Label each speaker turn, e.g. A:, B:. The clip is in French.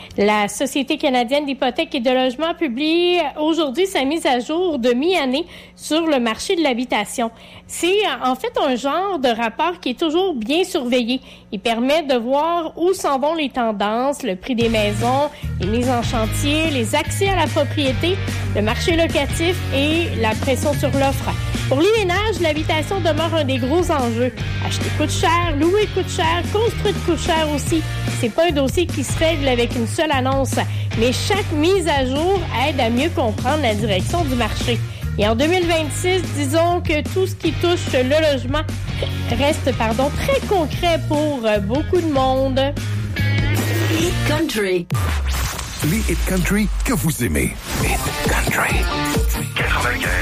A: La Société canadienne d'hypothèques et de logement publie aujourd'hui sa mise à jour de mi-année sur le marché de l'habitation. C'est en fait un genre de rapport qui est toujours bien surveillé. Il permet de voir où s'en vont les tendances, le prix des maisons, les mises en chantier, les accès à la propriété, le marché locatif et la pression sur l'offre. Pour les ménages, l'habitation demeure un des gros enjeux. Acheter coûte cher, louer coûte cher, construire coûte cher aussi. C'est pas un dossier qui se règle avec une seule annonce, mais chaque mise à jour aide à mieux comprendre la direction du marché. Et en 2026, disons que tout ce qui touche le logement reste très concret pour beaucoup de monde.
B: Hit Country.
C: Les Hit Country que vous aimez. Hit Country. 95.